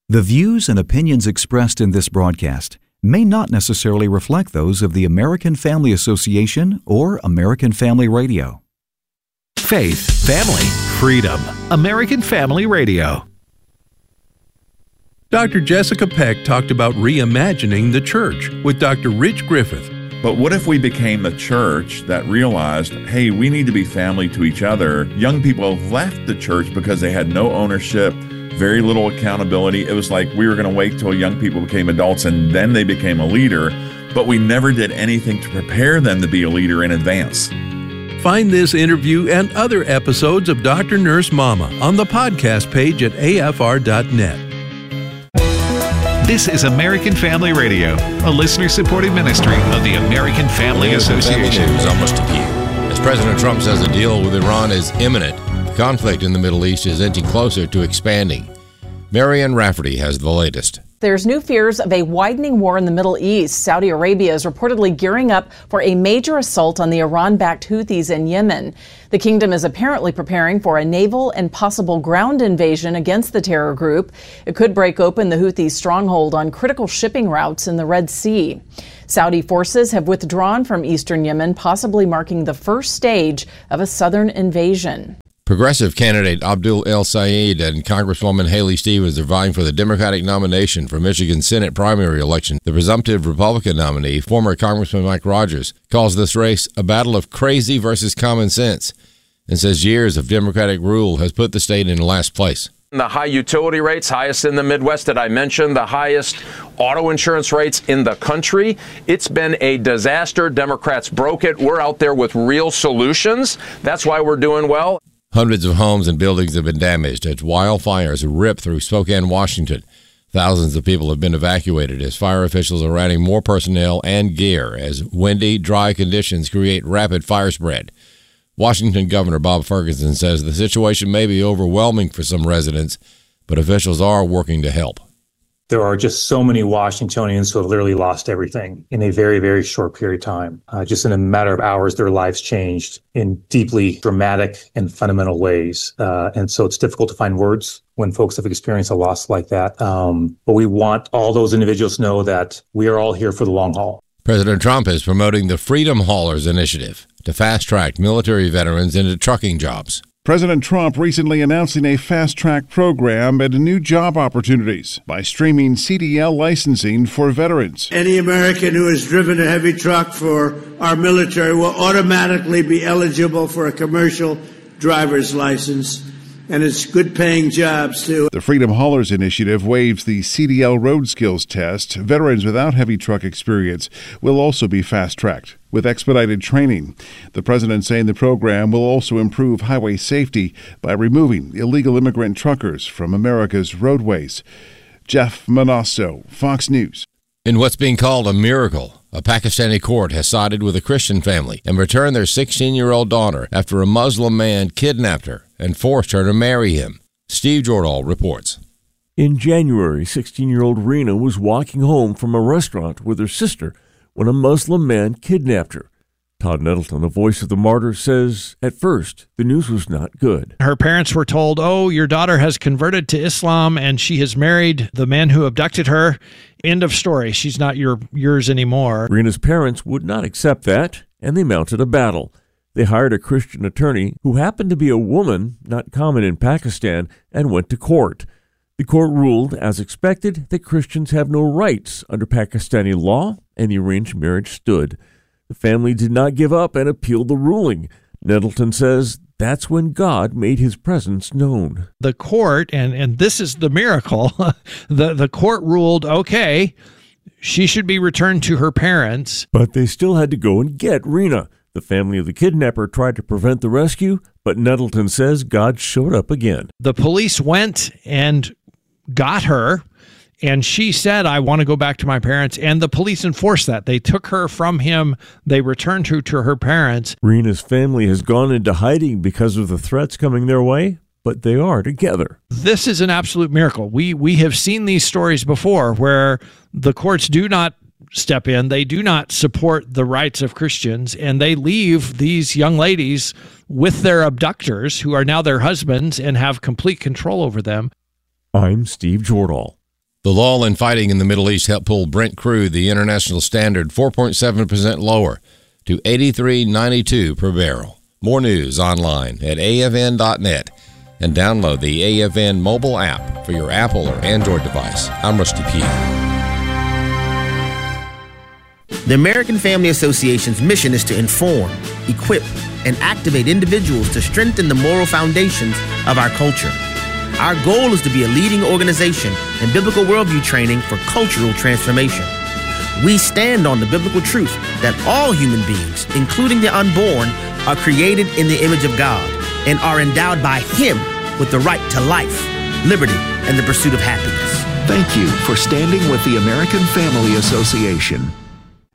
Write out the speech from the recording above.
The views and opinions expressed in this broadcast may not necessarily reflect those of the American Family Association or American Family Radio. Faith, family, freedom. American Family Radio. Dr. Jessica Peck talked about reimagining the church with Dr. Rich Griffith. But what if we became the church that realized, hey, we need to be family to each other? Young people left the church because they had no ownership, very little accountability. It was like we were going to wait till young people became adults and then they became a leader, but we never did anything to prepare them to be a leader in advance. Find this interview and other episodes of Dr. Nurse Mama on the podcast page at afr.net. This is American Family Radio, a listener-supported ministry of the American Family Association. Family news almost a few. As President Trump says a deal with Iran is imminent, the conflict in the Middle East is inching closer to expanding. Marianne Rafferty has the latest. There's new fears of a widening war in the Middle East. Saudi Arabia is reportedly gearing up for a major assault on the Iran-backed Houthis in Yemen. The kingdom is apparently preparing for a naval and possible ground invasion against the terror group. It could break open the Houthis' stronghold on critical shipping routes in the Red Sea. Saudi forces have withdrawn from eastern Yemen, possibly marking the first stage of a southern invasion. Progressive candidate Abdul El Sayed and Congresswoman Haley Stevens are vying for the Democratic nomination for Michigan's Senate primary election. The presumptive Republican nominee, former Congressman Mike Rogers, calls this race a battle of crazy versus common sense and says years of Democratic rule has put the state in last place. The high utility rates, highest in the Midwest that I mentioned, the highest auto insurance rates in the country. It's been a disaster. Democrats broke it. We're out there with real solutions. That's why we're doing well. Hundreds of homes and buildings have been damaged as wildfires rip through Spokane, Washington. Thousands of people have been evacuated as fire officials are adding more personnel and gear as windy, dry conditions create rapid fire spread. Washington Governor Bob Ferguson says the situation may be overwhelming for some residents, but officials are working to help. There are just so many Washingtonians who have literally lost everything in a very, very short period of time. Just in a matter of hours, their lives changed in deeply dramatic and fundamental ways. And so it's difficult to find words when folks have experienced a loss like that. But we want all those individuals to know that we are all here for the long haul. President Trump is promoting the Freedom Haulers initiative to fast-track military veterans into trucking jobs. President Trump recently announcing a fast-track program and new job opportunities by streaming CDL licensing for veterans. Any American who has driven a heavy truck for our military will automatically be eligible for a commercial driver's license. And it's good-paying jobs, too. The Freedom Haulers Initiative waives the CDL road skills test. Veterans without heavy truck experience will also be fast-tracked with expedited training. The president saying the program will also improve highway safety by removing illegal immigrant truckers from America's roadways. Jeff Manasso, Fox News. In what's being called a miracle, a Pakistani court has sided with a Christian family and returned their 16-year-old daughter after a Muslim man kidnapped her and forced her to marry him. Steve Jordahl reports. In January, 16-year-old Rena was walking home from a restaurant with her sister when a Muslim man kidnapped her. Todd Nettleton, the voice of the martyr, says at first the news was not good. Her parents were told, your daughter has converted to Islam and she has married the man who abducted her. End of story. She's not yours anymore. Rena's parents would not accept that, and they mounted a battle. They hired a Christian attorney who happened to be a woman, not common in Pakistan, and went to court. The court ruled, as expected, that Christians have no rights under Pakistani law, and the arranged marriage stood. The family did not give up and appealed the ruling. Nettleton says that's when God made his presence known. The court, and this is the miracle, the court ruled, okay, she should be returned to her parents. But they still had to go and get Rena. The family of the kidnapper tried to prevent the rescue, but Nettleton says God showed up again. The police went and got her, and she said, I want to go back to my parents, and the police enforced that. They took her from him. They returned her to her parents. Rena's family has gone into hiding because of the threats coming their way, but they are together. This is an absolute miracle. We have seen these stories before where the courts do not step in. They do not support the rights of Christians, and they leave these young ladies with their abductors, who are now their husbands and have complete control over them. I'm Steve Jordahl. The lull in fighting in the Middle East helped pull Brent crude, the international standard, 4.7% lower to $83.92 per barrel. More news online at afn.net and download the AFN mobile app for your Apple or Android device. I'm Rusty Pugh. The American Family Association's mission is to inform, equip, and activate individuals to strengthen the moral foundations of our culture. Our goal is to be a leading organization in biblical worldview training for cultural transformation. We stand on the biblical truth that all human beings, including the unborn, are created in the image of God and are endowed by Him with the right to life, liberty, and the pursuit of happiness. Thank you for standing with the American Family Association.